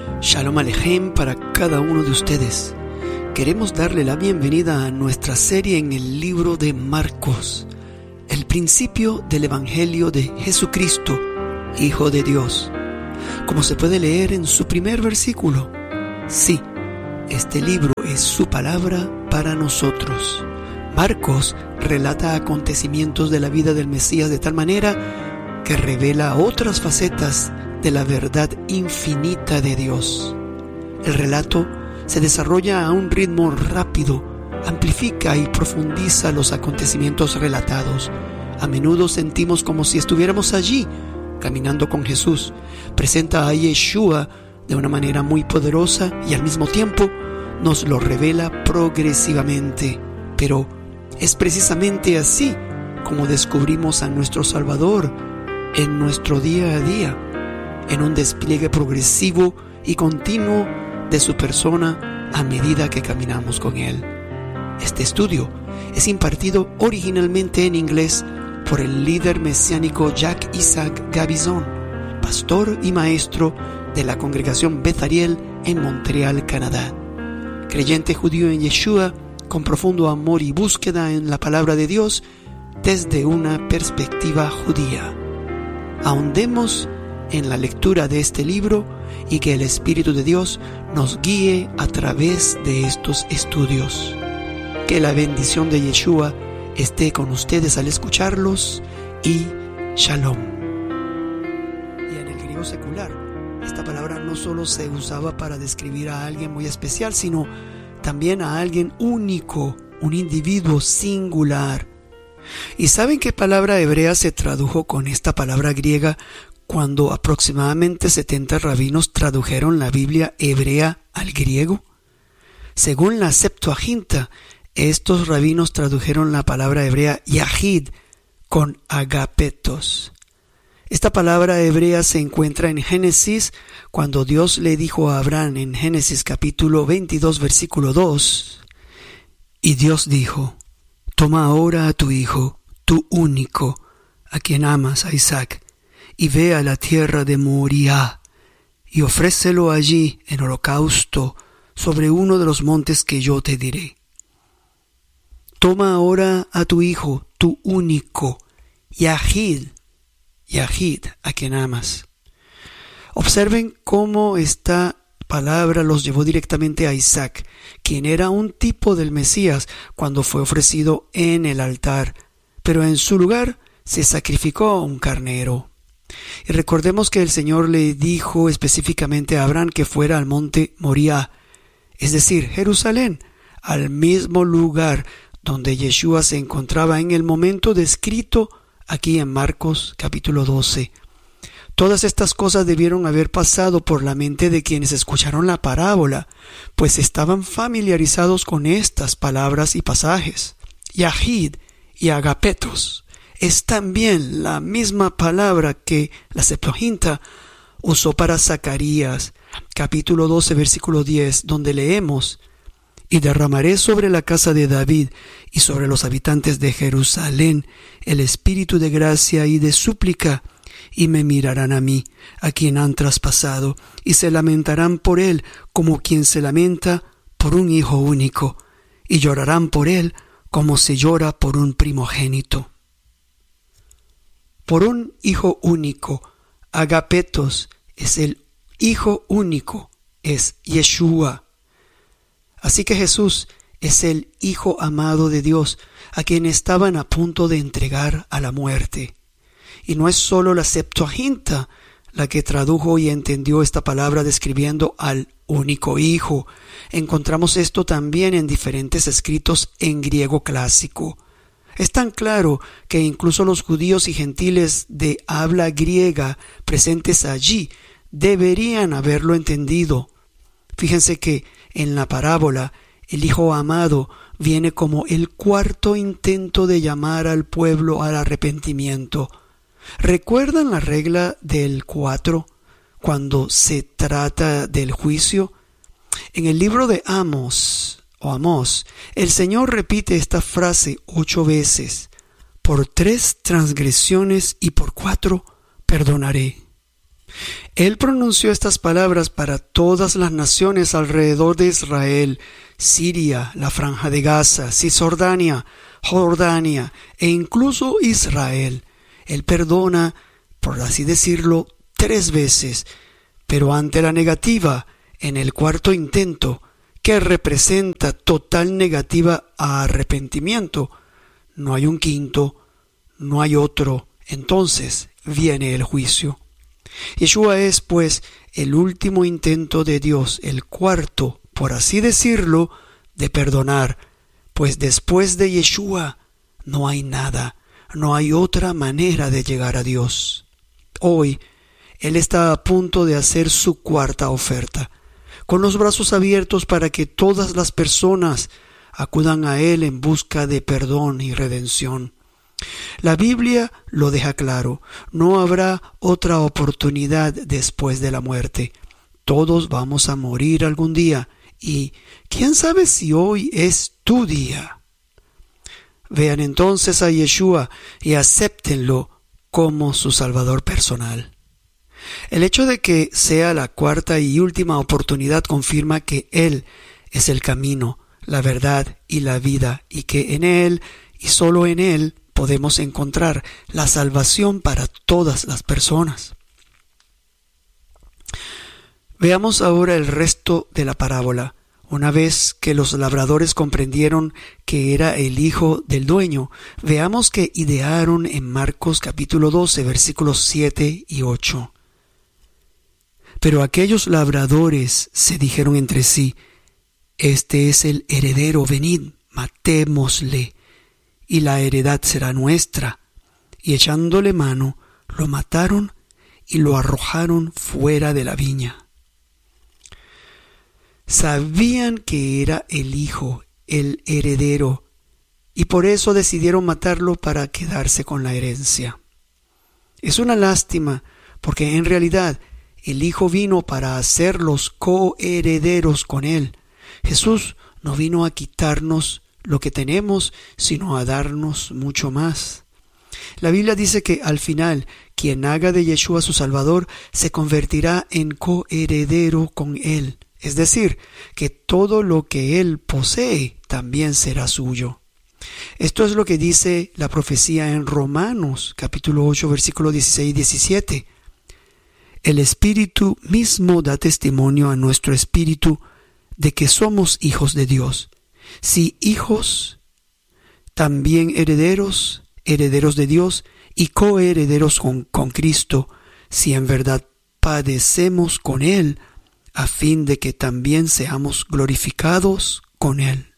Shalom Alejem para cada uno de ustedes. Queremos darle la bienvenida a nuestra serie en el libro de Marcos, el principio del Evangelio de Jesucristo, Hijo de Dios. Como se puede leer en su primer versículo, sí, este libro es su palabra para nosotros. Marcos relata acontecimientos de la vida del Mesías de tal manera que revela otras facetas de la verdad infinita de Dios. El relato se desarrolla a un ritmo rápido, amplifica y profundiza los acontecimientos relatados. A menudo sentimos como si estuviéramos allí, caminando con Jesús. Presenta a Yeshua de una manera muy poderosa y al mismo tiempo nos lo revela progresivamente. Pero es precisamente así como descubrimos a nuestro Salvador en nuestro día a día, en un despliegue progresivo y continuo de su persona a medida que caminamos con Él. Este estudio es impartido originalmente en inglés por el líder mesiánico Jacques Isaac Gabizon, pastor y maestro de la congregación Beth Ariel en Montreal, Canadá. Creyente judío en Yeshua, con profundo amor y búsqueda en la palabra de Dios desde una perspectiva judía. Ahondemos en la lectura de este libro y que el Espíritu de Dios nos guíe a través de estos estudios. Que la bendición de Yeshua esté con ustedes al escucharlos y Shalom. Y en el griego secular, esta palabra no solo se usaba para describir a alguien muy especial, sino también a alguien único, un individuo singular. ¿Y saben qué palabra hebrea se tradujo con esta palabra griega cuando aproximadamente 70 rabinos tradujeron la Biblia hebrea al griego? Según la Septuaginta, estos rabinos tradujeron la palabra hebrea Yahid con agapetos. Esta palabra hebrea se encuentra en Génesis cuando Dios le dijo a Abraham en Génesis capítulo 22 versículo 2, y Dios dijo: toma ahora a tu hijo, tu único, a quien amas, a Isaac, y ve a la tierra de Moriah, y ofrécelo allí en holocausto sobre uno de los montes que yo te diré. Toma ahora a tu hijo, tu único, Yahid, a quien amas. Observen cómo esta palabra los llevó directamente a Isaac, quien era un tipo del Mesías cuando fue ofrecido en el altar, pero en su lugar se sacrificó un carnero. Y recordemos que el Señor le dijo específicamente a Abraham que fuera al monte Moriah, es decir, Jerusalén, al mismo lugar donde Yeshua se encontraba en el momento descrito aquí en Marcos capítulo 12. Todas estas cosas debieron haber pasado por la mente de quienes escucharon la parábola, pues estaban familiarizados con estas palabras y pasajes. Yahid y agapetos es también la misma palabra que la Septuaginta usó para Zacarías, capítulo 12, versículo 10, donde leemos: y derramaré sobre la casa de David y sobre los habitantes de Jerusalén el espíritu de gracia y de súplica, y me mirarán a mí, a quien han traspasado, y se lamentarán por él como quien se lamenta por un hijo único, y llorarán por él como se llora por un primogénito. Por un hijo único, agapetos es el hijo único, es Yeshua. Así que Jesús es el Hijo amado de Dios, a quien estaban a punto de entregar a la muerte. Y no es solo la Septuaginta la que tradujo y entendió esta palabra describiendo al único Hijo. Encontramos esto también en diferentes escritos en griego clásico. Es tan claro que incluso los judíos y gentiles de habla griega presentes allí deberían haberlo entendido. Fíjense que en la parábola, el Hijo amado viene como el cuarto intento de llamar al pueblo al arrepentimiento. ¿Recuerdan la regla del 4 cuando se trata del juicio? En el libro de Amós, el Señor repite esta frase 8 veces: por 3 transgresiones y por 4 perdonaré. Él pronunció estas palabras para todas las naciones alrededor de Israel: Siria, la Franja de Gaza, Cisjordania, Jordania e incluso Israel. Él perdona, por así decirlo, 3 veces, pero ante la negativa, en el cuarto intento, que representa total negativa a arrepentimiento, no hay un quinto, no hay otro, entonces viene el juicio. Yeshua es, pues, el último intento de Dios, el cuarto, por así decirlo, de perdonar, pues después de Yeshua no hay nada, no hay otra manera de llegar a Dios. Hoy, Él está a punto de hacer su cuarta oferta, con los brazos abiertos para que todas las personas acudan a Él en busca de perdón y redención. La Biblia lo deja claro: no habrá otra oportunidad después de la muerte. Todos vamos a morir algún día, y ¿quién sabe si hoy es tu día? Vean entonces a Yeshua y acéptenlo como su Salvador personal. El hecho de que sea la cuarta y última oportunidad confirma que Él es el camino, la verdad y la vida, y que en Él y solo en Él podemos encontrar la salvación para todas las personas. Veamos ahora el resto de la parábola. Una vez que los labradores comprendieron que era el hijo del dueño, veamos que idearon en Marcos capítulo 12, versículos 7 y 8. Pero aquellos labradores se dijeron entre sí: este es el heredero, venid, matémosle, y la heredad será nuestra. Y echándole mano, lo mataron y lo arrojaron fuera de la viña. Sabían que era el hijo, el heredero, y por eso decidieron matarlo para quedarse con la herencia. Es una lástima, porque en realidad el hijo vino para hacerlos coherederos con él. Jesús no vino a quitarnos lo que tenemos, sino a darnos mucho más. La Biblia dice que al final, quien haga de Yeshua su Salvador se convertirá en coheredero con Él. Es decir, que todo lo que Él posee también será suyo. Esto es lo que dice la profecía en Romanos, capítulo 8, versículo 16 y 17. El Espíritu mismo da testimonio a nuestro espíritu de que somos hijos de Dios. Si hijos, también herederos, herederos de Dios y coherederos con Cristo, si en verdad padecemos con Él, a fin de que también seamos glorificados con Él.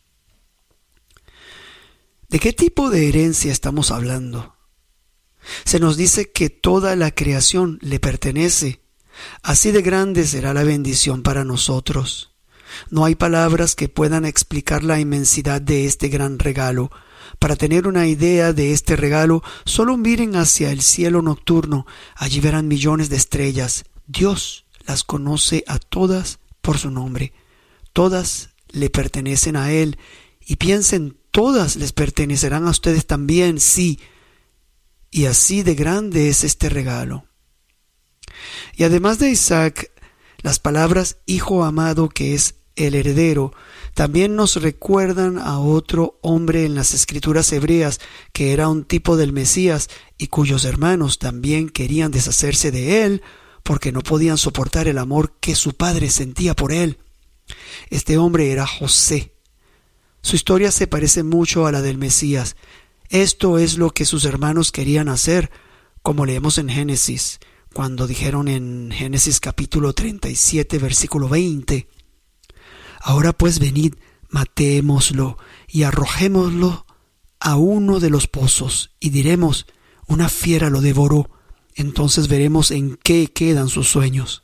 ¿De qué tipo de herencia estamos hablando? Se nos dice que toda la creación le pertenece. Así de grande será la bendición para nosotros. No hay palabras que puedan explicar la inmensidad de este gran regalo. Para tener una idea de este regalo, solo miren hacia el cielo nocturno. Allí verán millones de estrellas. Dios las conoce a todas por su nombre. Todas le pertenecen a Él. Y piensen, todas les pertenecerán a ustedes también, sí. Y así de grande es este regalo. Y además de Isaac, las palabras hijo amado, que es el heredero, también nos recuerdan a otro hombre en las escrituras hebreas que era un tipo del Mesías y cuyos hermanos también querían deshacerse de él porque no podían soportar el amor que su padre sentía por él. Este hombre era José. Su historia se parece mucho a la del Mesías. Esto es lo que sus hermanos querían hacer, como leemos en Génesis, cuando dijeron en Génesis capítulo 37, versículo 20: Ahora pues venid, matémoslo y arrojémoslo a uno de los pozos, y diremos, una fiera lo devoró. Entonces veremos en qué quedan sus sueños.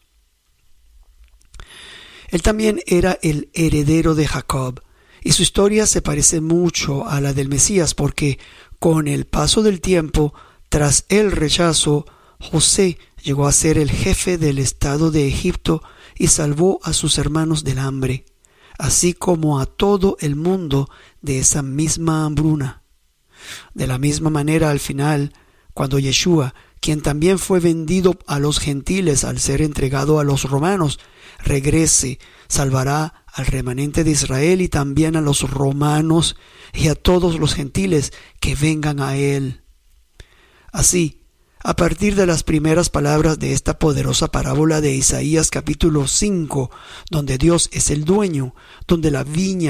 Él también era el heredero de Jacob, y su historia se parece mucho a la del Mesías, porque con el paso del tiempo, tras el rechazo, José llegó a ser el jefe del estado de Egipto y salvó a sus hermanos del hambre, así como a todo el mundo de esa misma hambruna. De la misma manera, al final, cuando Yeshua, quien también fue vendido a los gentiles al ser entregado a los romanos, regrese, salvará al remanente de Israel y también a los romanos y a todos los gentiles que vengan a él. Así, a partir de las primeras palabras de esta poderosa parábola de Isaías capítulo 5, donde Dios es el dueño, donde la viña